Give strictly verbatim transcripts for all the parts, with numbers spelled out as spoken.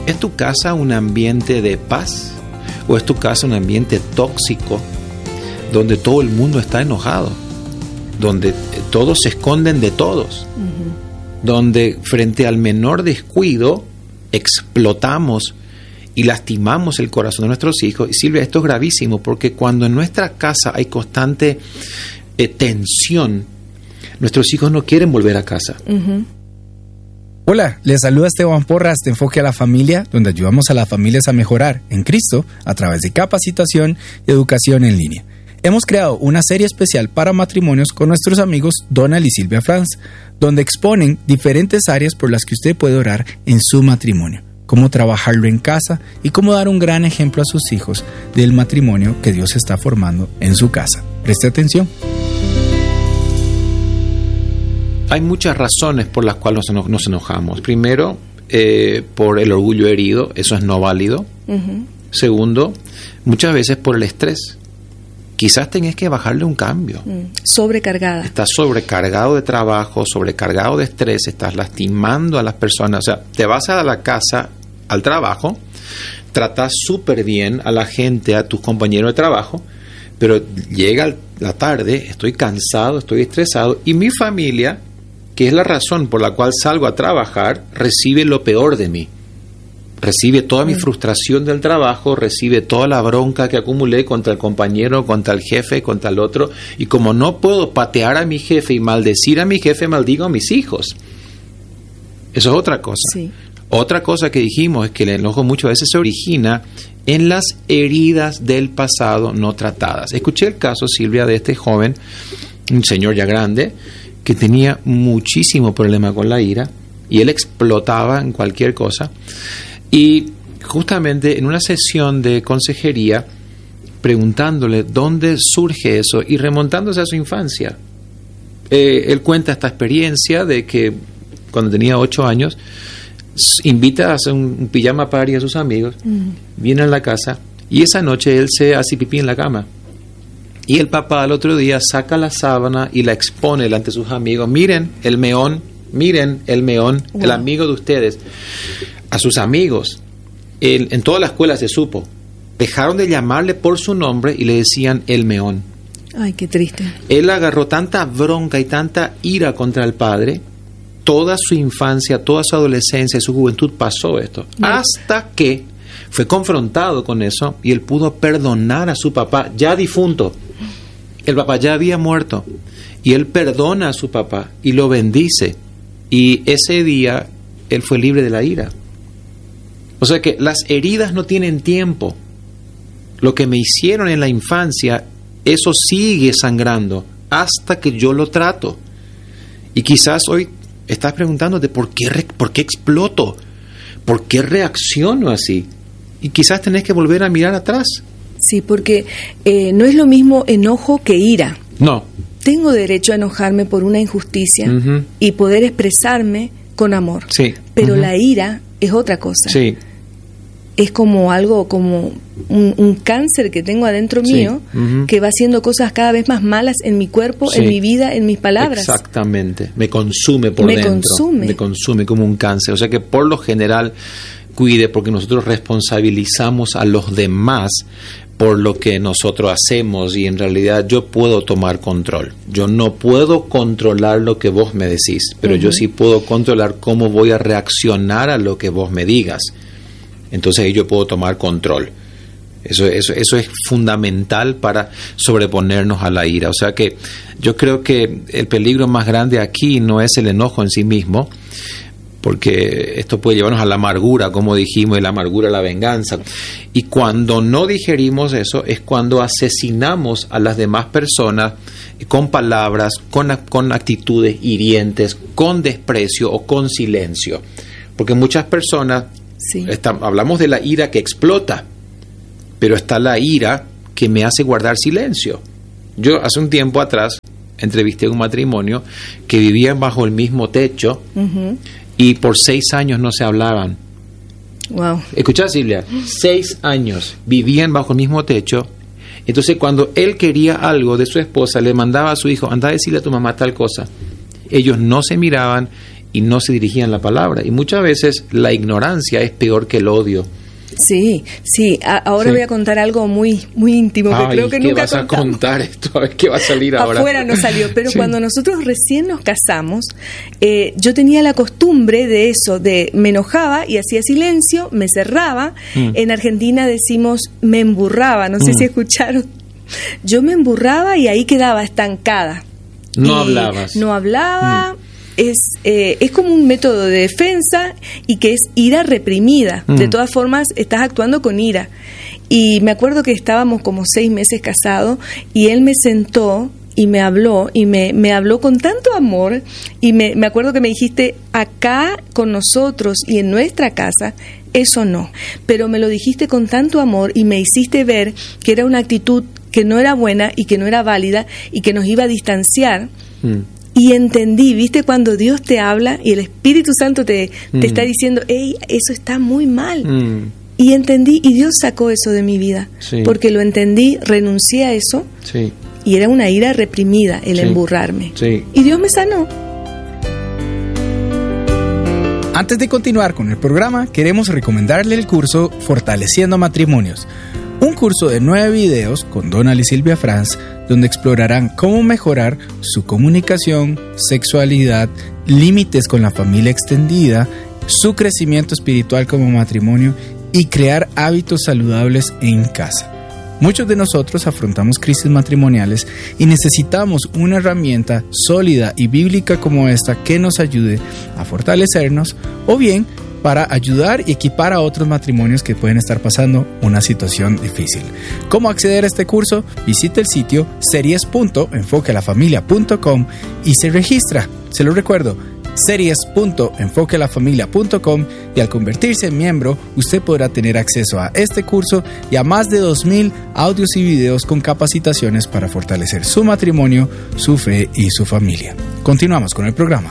¿Es tu casa un ambiente de paz o es tu casa un ambiente tóxico donde todo el mundo está enojado, donde todos se esconden de todos, uh-huh. donde frente al menor descuido explotamos y lastimamos el corazón de nuestros hijos? Y Silvia, esto es gravísimo, porque cuando en nuestra casa hay constante eh, tensión, nuestros hijos no quieren volver a casa. Uh-huh. Hola, les saluda Esteban Porras de Enfoque a la Familia, donde ayudamos a las familias a mejorar en Cristo a través de capacitación y educación en línea. Hemos creado una serie especial para matrimonios con nuestros amigos Donald y Silvia Franz, donde exponen diferentes áreas por las que usted puede orar en su matrimonio, cómo trabajarlo en casa y cómo dar un gran ejemplo a sus hijos del matrimonio que Dios está formando en su casa. Preste atención. Hay muchas razones por las cuales nos, nos enojamos. Primero, eh, por el orgullo herido, eso es no válido. Uh-huh. Segundo, muchas veces por el estrés. Quizás tengas que bajarle un cambio. Mm. Sobrecargada. Estás sobrecargado de trabajo, sobrecargado de estrés, estás lastimando a las personas. O sea, te vas a la casa, al trabajo, tratas súper bien a la gente, a tus compañeros de trabajo, pero llega la tarde, estoy cansado, estoy estresado, y mi familia, que es la razón por la cual salgo a trabajar, recibe lo peor de mí. Recibe toda mi frustración del trabajo, recibe toda la bronca que acumulé contra el compañero, contra el jefe, contra el otro, y como no puedo patear a mi jefe y maldecir a mi jefe, maldigo a mis hijos. Eso es otra cosa. Sí. Otra cosa que dijimos es que el enojo muchas veces se origina en las heridas del pasado no tratadas. Escuché el caso, Silvia, de este joven, un señor ya grande, que tenía muchísimo problema con la ira, y él explotaba en cualquier cosa. Y justamente en una sesión de consejería, preguntándole dónde surge eso y remontándose a su infancia, eh, él cuenta esta experiencia de que cuando tenía ocho años, invita a hacer un, un pijama party a sus amigos, mm. viene a la casa y esa noche él se hace pipí en la cama. Y el papá al otro día saca la sábana y la expone delante de sus amigos. Miren el meón, miren el meón, wow. el amigo de ustedes. A sus amigos, él, en toda la escuela se supo. Dejaron de llamarle por su nombre y le decían el meón. Ay, qué triste. Él agarró tanta bronca y tanta ira contra el padre. Toda su infancia, toda su adolescencia y su juventud pasó esto. No. Hasta que fue confrontado con eso y él pudo perdonar a su papá ya difunto. El papá ya había muerto y él perdona a su papá y lo bendice. Y ese día él fue libre de la ira. O sea que las heridas no tienen tiempo. Lo que me hicieron en la infancia, eso sigue sangrando hasta que yo lo trato. Y quizás hoy estás preguntándote ¿por qué, re- por qué exploto? ¿Por qué reacciono así? Y quizás tenés que volver a mirar atrás. Sí, porque eh, no es lo mismo enojo que ira. No. Tengo derecho a enojarme por una injusticia uh-huh. y poder expresarme con amor. Sí. Pero uh-huh. la ira es otra cosa. Sí. Es como algo, como un, un cáncer que tengo adentro sí. mío, uh-huh. que va haciendo cosas cada vez más malas en mi cuerpo, sí. en mi vida, en mis palabras. Exactamente. Me consume por me dentro. Consume. Me consume como un cáncer. O sea que por lo general, cuide, porque nosotros responsabilizamos a los demás por lo que nosotros hacemos y en realidad yo puedo tomar control. Yo no puedo controlar lo que vos me decís, pero uh-huh. yo sí puedo controlar cómo voy a reaccionar a lo que vos me digas. Entonces ahí yo puedo tomar control. Eso, eso, eso es fundamental para sobreponernos a la ira. O sea que yo creo que el peligro más grande aquí no es el enojo en sí mismo, porque esto puede llevarnos a la amargura, como dijimos, y la amargura, la venganza. Y cuando no digerimos eso, es cuando asesinamos a las demás personas con palabras, con, con actitudes hirientes, con desprecio o con silencio. Porque muchas personas, sí. está, hablamos de la ira que explota, pero está la ira que me hace guardar silencio. Yo hace un tiempo atrás entrevisté a un matrimonio que vivían bajo el mismo techo, uh-huh. y por seis años no se hablaban. Wow. Escuchá, Silvia, seis años vivían bajo el mismo techo. Entonces, cuando él quería algo de su esposa, le mandaba a su hijo, anda a decirle a tu mamá tal cosa. Ellos no se miraban y no se dirigían la palabra. Y muchas veces la ignorancia es peor que el odio. Sí, sí. A- ahora sí. voy a contar algo muy muy íntimo que Ay, creo que ¿qué nunca vas a contamos. contar esto? A ver qué va a salir ahora. Afuera no salió, pero Sí. cuando nosotros recién nos casamos, eh, yo tenía la costumbre de eso, de me enojaba y hacía silencio, me cerraba. Mm. En Argentina decimos me emburraba, no sé Mm. si escucharon. Yo me emburraba y ahí quedaba estancada. No Y hablabas. No hablaba. Mm. Es, eh, es como un método de defensa y que es ira reprimida. Mm. De todas formas, estás actuando con ira. Y me acuerdo que estábamos como seis meses casados y él me sentó y me habló, y me, me habló con tanto amor, y me, me acuerdo que me dijiste, acá con nosotros y en nuestra casa, eso no. Pero me lo dijiste con tanto amor y me hiciste ver que era una actitud que no era buena y que no era válida y que nos iba a distanciar. Mm. Y entendí, ¿viste? Cuando Dios te habla y el Espíritu Santo te, te mm. está diciendo, hey, eso está muy mal. Mm. Y entendí, y Dios sacó eso de mi vida. Sí. Porque lo entendí, renuncié a eso. Sí. Y era una ira reprimida el sí. emburrarme. Sí. Y Dios me sanó. Antes de continuar con el programa, queremos recomendarle el curso Fortaleciendo Matrimonios. Un curso de nueve videos con Donald y Silvia Franz, donde explorarán cómo mejorar su comunicación, sexualidad, límites con la familia extendida, su crecimiento espiritual como matrimonio y crear hábitos saludables en casa. Muchos de nosotros afrontamos crisis matrimoniales y necesitamos una herramienta sólida y bíblica como esta que nos ayude a fortalecernos o bien para ayudar y equipar a otros matrimonios que pueden estar pasando una situación difícil. ¿Cómo acceder a este curso? Visite el sitio series punto enfoque a la familia punto com y se registra. Se lo recuerdo, series punto enfoque a la familia punto com, y al convertirse en miembro, usted podrá tener acceso a este curso y a más de dos mil audios y videos con capacitaciones para fortalecer su matrimonio, su fe y su familia. Continuamos con el programa.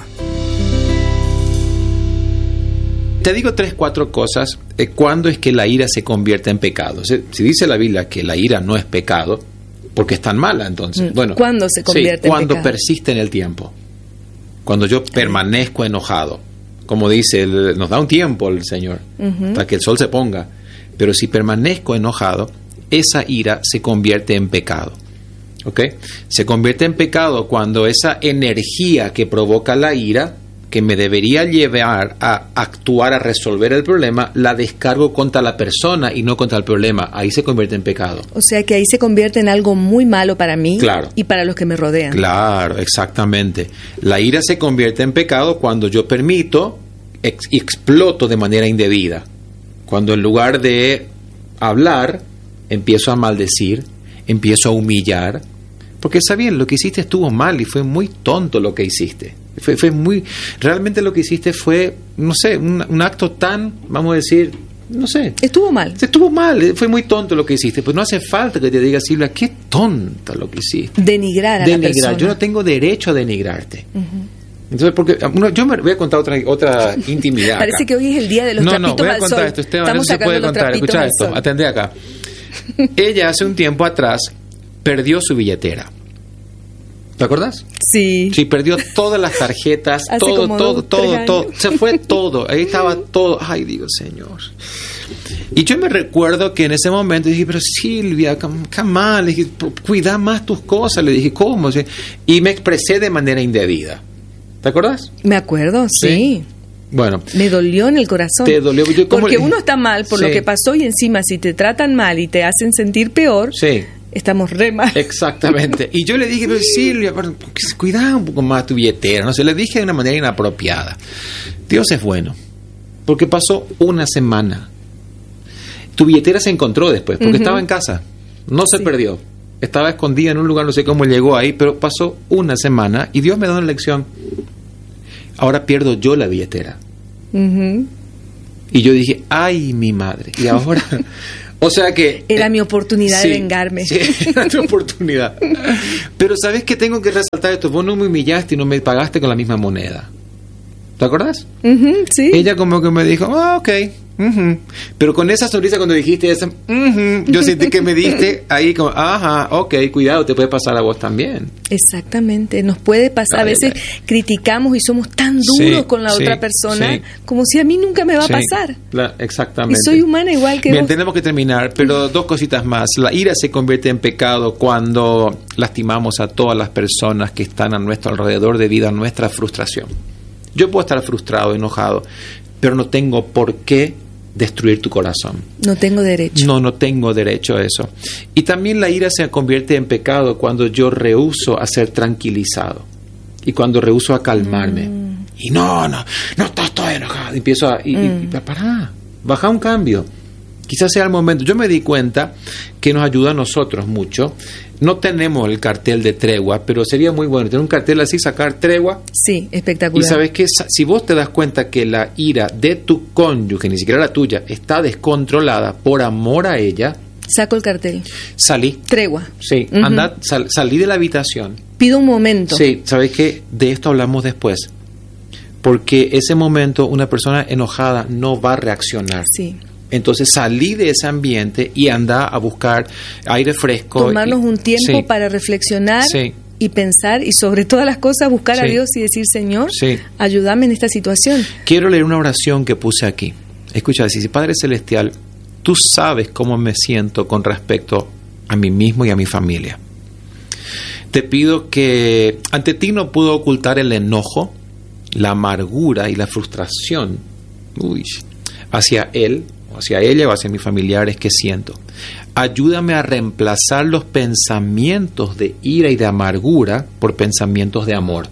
Te digo tres, cuatro cosas. Eh, ¿Cuándo es que la ira se convierte en pecado? Si, si dice la Biblia que la ira no es pecado, ¿por qué es tan mala entonces? Bueno, ¿cuándo se convierte sí, en cuando pecado? persiste en el tiempo. Cuando yo permanezco enojado. Como dice, el, nos da un tiempo el Señor, uh-huh. hasta que el sol se ponga. Pero si permanezco enojado, esa ira se convierte en pecado. ¿Ok? Se convierte en pecado cuando esa energía que provoca la ira, que me debería llevar a actuar, a resolver el problema, la descargo contra la persona y no contra el problema. Ahí se convierte en pecado. O sea que ahí se convierte en algo muy malo para mí, claro, y para los que me rodean. Claro, exactamente. La ira se convierte en pecado cuando yo permito ex- y exploto de manera indebida. Cuando en lugar de hablar, empiezo a maldecir, empiezo a humillar. Porque está bien, lo que hiciste estuvo mal y fue muy tonto lo que hiciste. Fue, fue muy, realmente lo que hiciste fue, no sé, un, un acto tan, vamos a decir, no sé. Estuvo mal. Estuvo mal, fue muy tonto lo que hiciste. Pues no hace falta que te diga, Silvia, qué tonta lo que hiciste. Denigrar a Denigrar. la persona. Yo no tengo derecho a denigrarte. Uh-huh. Entonces, porque uno, yo me voy a contar otra otra intimidad. Parece acá. que hoy es el día de los no, trapitos no, voy a al contar sol. esto, Esteban, Estamos no se puede sacando los contar. trapitos Escucha al esto, sol. atendé acá. Ella hace un tiempo atrás perdió su billetera. ¿Te acuerdas? Sí. Sí, perdió todas las tarjetas, Hace todo, como todo, dos, todo, tres todo. años. Se fue todo. Ahí estaba todo. Ay, digo, Señor. Y yo me recuerdo que en ese momento dije, pero Silvia, qué mal. Le dije, cuida más tus cosas. Le dije, ¿cómo? Y me expresé de manera indebida. ¿Te acuerdas? Me acuerdo, sí. sí. Bueno. Me dolió en el corazón. Te dolió. Yo, Porque le... uno está mal por sí. lo que pasó, y encima si te tratan mal y te hacen sentir peor, sí. estamos re mal. Exactamente. Y yo le dije, pero Silvia, cuida un poco más tu billetera. No sé, le dije de una manera inapropiada. Dios es bueno. Porque pasó una semana. Tu billetera se encontró después, porque uh-huh. estaba en casa. No se sí. perdió. Estaba escondida en un lugar, no sé cómo llegó ahí, pero pasó una semana y Dios me da una lección. Ahora pierdo yo la billetera. Uh-huh. Y yo dije, ay, mi madre. Y ahora... O sea que... Era eh, mi oportunidad sí, de vengarme. Sí, era tu oportunidad. Pero ¿sabes qué? Tengo que resaltar esto. Vos no me humillaste y no me pagaste con la misma moneda. ¿Te acordás? Uh-huh, sí. Ella como que me dijo, ah, oh, ok, Uh-huh. Pero con esa sonrisa cuando dijiste eso, uh-huh, yo sentí que me diste ahí como, ajá, ok, cuidado, te puede pasar a vos también. Exactamente, nos puede pasar. Ay, a veces ay. criticamos y somos tan duros sí, con la sí, otra persona, sí. como si a mí nunca me va sí, a pasar. La, exactamente. Y soy humana igual que Bien, vos. Tenemos que terminar, pero dos cositas más. La ira se convierte en pecado cuando lastimamos a todas las personas que están a nuestro alrededor debido a nuestra frustración. Yo puedo estar frustrado, enojado, pero no tengo por qué destruir tu corazón. No tengo derecho. No, no tengo derecho a eso. Y también la ira se convierte en pecado cuando yo rehúso a ser tranquilizado y cuando rehúso a calmarme. Mm. Y no, no, no estoy enojado. Y empiezo a... Y, mm. y, pará, baja un cambio. Quizás sea el momento. Yo me di cuenta que nos ayuda a nosotros mucho. No tenemos el cartel de tregua, pero sería muy bueno tener un cartel así, sacar tregua. Sí, espectacular. Y sabes que si vos te das cuenta que la ira de tu cónyuge, ni siquiera la tuya, está descontrolada por amor a ella, saco el cartel. Salí. Tregua. Sí, uh-huh. anda, sal, salí de la habitación. Pido un momento. Sí, sabes que de esto hablamos después. Porque ese momento una persona enojada no va a reaccionar. Sí. Entonces salí de ese ambiente y anda a buscar aire fresco. Tomarnos y, un tiempo sí, para reflexionar sí. y pensar y sobre todas las cosas buscar sí. a Dios y decir, Señor, sí. ayúdame en esta situación. Quiero leer una oración que puse aquí. Escucha, dice, Padre Celestial, tú sabes cómo me siento con respecto a mí mismo y a mi familia. Te pido que ante ti no puedo ocultar el enojo, la amargura y la frustración uy, hacia él, hacia ella o hacia mis familiares que siento. Ayúdame a reemplazar los pensamientos de ira y de amargura por pensamientos de amor.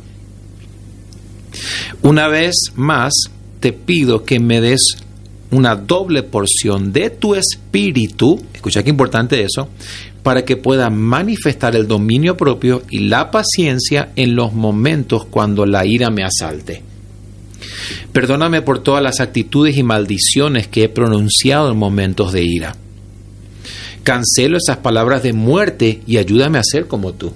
Una vez más, te pido que me des una doble porción de tu espíritu, escucha qué importante eso, para que pueda manifestar el dominio propio y la paciencia en los momentos cuando la ira me asalte. Perdóname por todas las actitudes y maldiciones que he pronunciado en momentos de ira. Cancelo esas palabras de muerte y ayúdame a ser como tú.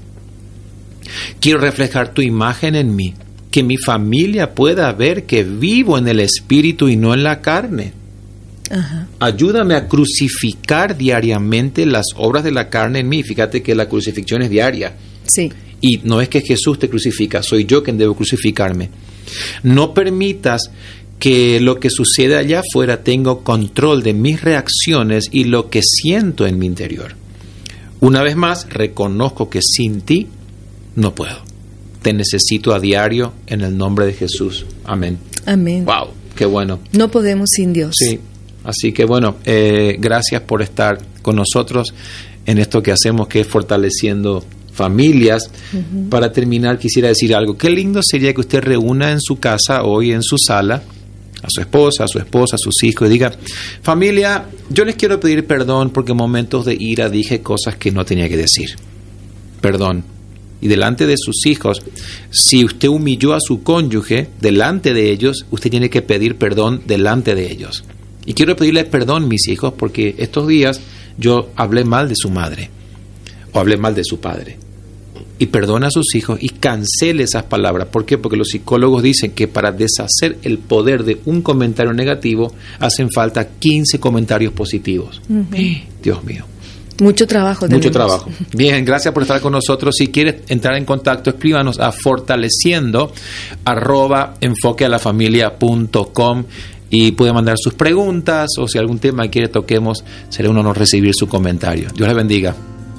Quiero reflejar tu imagen en mí, que mi familia pueda ver que vivo en el espíritu y no en la carne. Ajá. Ayúdame a crucificar diariamente las obras de la carne en mí. Fíjate que la crucifixión es diaria. Sí. Y no es que Jesús te crucifica, soy yo quien debo crucificarme. No permitas que lo que sucede allá afuera tenga control de mis reacciones y lo que siento en mi interior. Una vez más, reconozco que sin ti no puedo. Te necesito a diario en el nombre de Jesús. Amén. Amén. Wow, qué bueno. No podemos sin Dios. Sí. Así que bueno, eh, gracias por estar con nosotros en esto que hacemos, que es fortaleciendo familias. Uh-huh. Para terminar, quisiera decir algo. Qué lindo sería que usted reúna en su casa hoy, en su sala, a su esposa, a su esposa, a sus hijos, y diga, familia, yo les quiero pedir perdón porque en momentos de ira dije cosas que no tenía que decir. Perdón. Y delante de sus hijos, si usted humilló a su cónyuge, delante de ellos, usted tiene que pedir perdón delante de ellos. Y quiero pedirles perdón, mis hijos, porque estos días yo hablé mal de su madre o hablé mal de su padre. Y perdona a sus hijos y cancele esas palabras. ¿Por qué? Porque los psicólogos dicen que para deshacer el poder de un comentario negativo hacen falta quince comentarios positivos. Uh-huh. Dios mío. Mucho trabajo. Mucho trabajo. Bien, gracias por estar con nosotros. Si quieres entrar en contacto, escríbanos a fortaleciendo arroba enfoquealafamilia.com y puede mandar sus preguntas o si algún tema quiere toquemos, será un honor recibir su comentario. Dios les bendiga.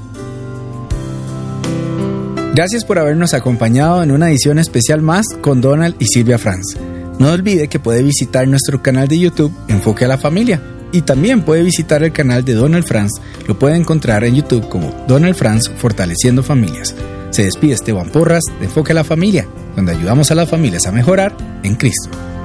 Gracias por habernos acompañado en una edición especial más con Donald y Silvia Franz. No olvide que puede visitar nuestro canal de YouTube Enfoque a la Familia y también puede visitar el canal de Donald Franz. Lo puede encontrar en YouTube como Donald Franz Fortaleciendo Familias. Se despide Esteban Porras de Enfoque a la Familia, donde ayudamos a las familias a mejorar en Cristo.